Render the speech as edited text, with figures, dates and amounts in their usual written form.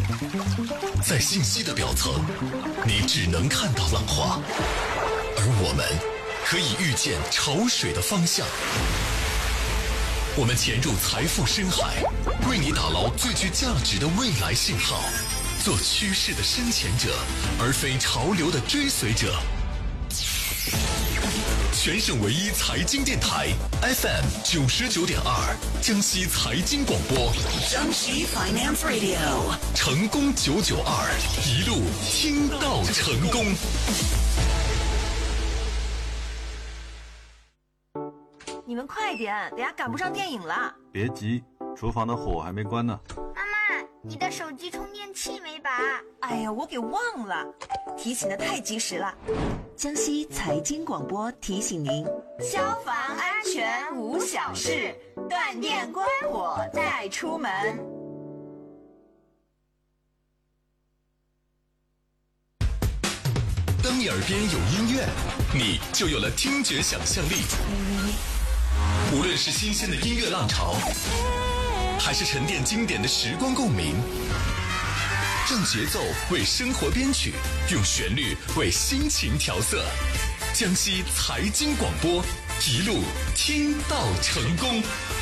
在信息的表层，你只能看到浪花，而我们可以预见潮水的方向。我们潜入财富深海，为你打捞最具价值的未来信号，做趋势的深潜者，而非潮流的追随者。全省唯一财经电台 FM 99.2，江西财经广播， 江西 Finance Radio， 成功992，一路听到成功。 你们快点，等下赶不上电影了。 别急，厨房的火还没关呢。 妈妈，你的手机充电器没拔？ 哎呀，我给忘了，提醒的太及时了。 江西财经广播提醒您： 消防安全无小事，断电关火再出门。 当你耳边有音乐，你就有了听觉想象力。无论是新鲜的音乐浪潮，还是沉淀经典的时光共鸣，让节奏为生活编曲，用旋律为心情调色。江西财经广播，一路听到成功。